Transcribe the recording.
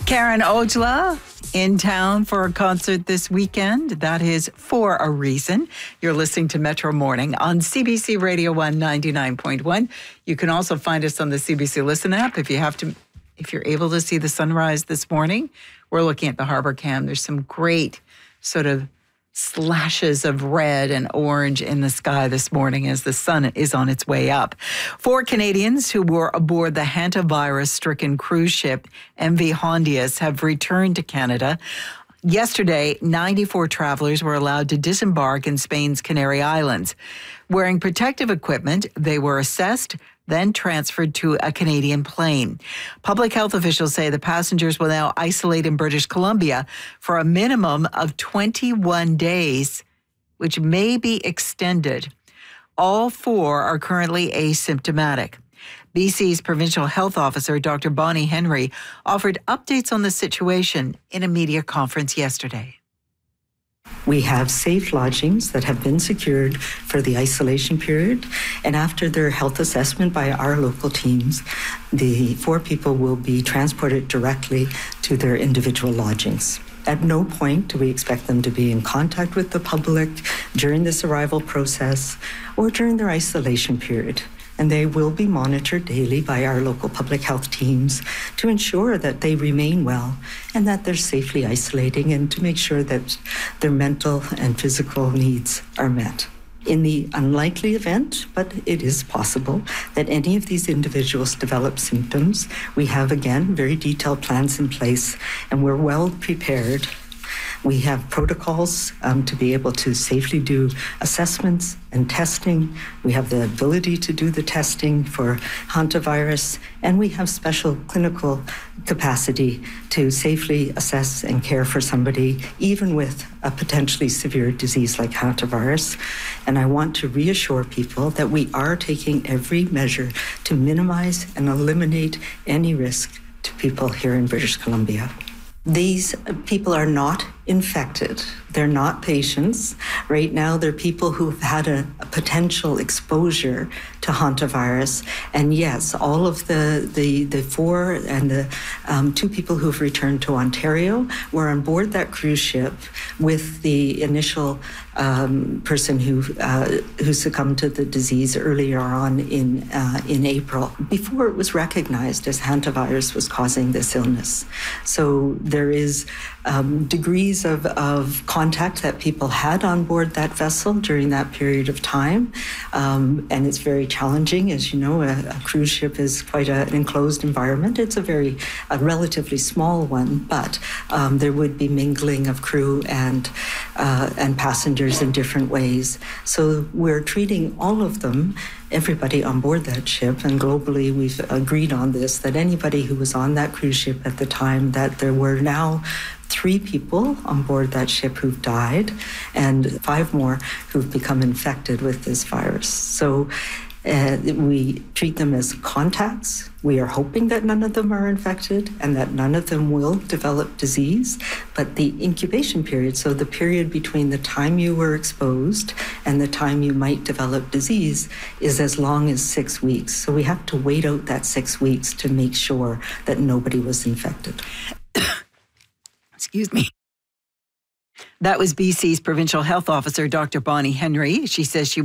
Karen Ojala in town for a concert this weekend. That is For a Reason. You're listening to Metro Morning on CBC Radio 199.1. You can also find us on the CBC Listen app if you're able to see the sunrise this morning. We're looking at the harbor cam. There's some great sort of slashes of red and orange in the sky this morning as the sun is on its way up. 4 Canadians who were aboard the hantavirus-stricken cruise ship MV Hondias have returned to Canada. Yesterday, 94 travelers were allowed to disembark in Spain's Canary Islands. Wearing protective equipment, they were assessed, then transferred to a Canadian plane. Public health officials say the passengers will now isolate in British Columbia for a minimum of 21 days, which may be extended. All 4 are currently asymptomatic. BC's provincial health officer, Dr. Bonnie Henry, offered updates on the situation in a media conference yesterday. We have safe lodgings that have been secured for the isolation period, and after their health assessment by our local teams, the 4 people will be transported directly to their individual lodgings. At no point do we expect them to be in contact with the public during this arrival process or during their isolation period. And they will be monitored daily by our local public health teams to ensure that they remain well and that they're safely isolating and to make sure that their mental and physical needs are met. In the unlikely event, but it is possible, that any of these individuals develop symptoms, we have, again, very detailed plans in place and we're well prepared. We have protocols to be able to safely do assessments and testing. We have the ability to do the testing for hantavirus, and we have special clinical capacity to safely assess and care for somebody, even with a potentially severe disease like hantavirus. And I want to reassure people that we are taking every measure to minimize and eliminate any risk to people here in British Columbia. These people are not infected. They're not patients. Right now, they're people who've had a potential exposure to hantavirus. And yes, all of the 4 and the 2 people who've returned to Ontario were on board that cruise ship with the initial person who succumbed to the disease earlier on in April, before it was recognized as hantavirus was causing this illness. So there is degrees of contact that people had on board that vessel during that period of time. And it's very challenging. As you know, a cruise ship is quite an enclosed environment. It's a relatively small one, but there would be mingling of crew and passengers in different ways. So we're treating all of them, everybody on board that ship, and globally we've agreed on this, that anybody who was on that cruise ship at the time, that there were now 3 people on board that ship who've died and 5 more who've become infected with this virus. So we treat them as contacts. We are hoping that none of them are infected and that none of them will develop disease. But the incubation period, so the period between the time you were exposed and the time you might develop disease, is as long as 6 weeks. So we have to wait out that 6 weeks to make sure that nobody was infected. Excuse me. That was BC's provincial health officer, Dr. Bonnie Henry. She says she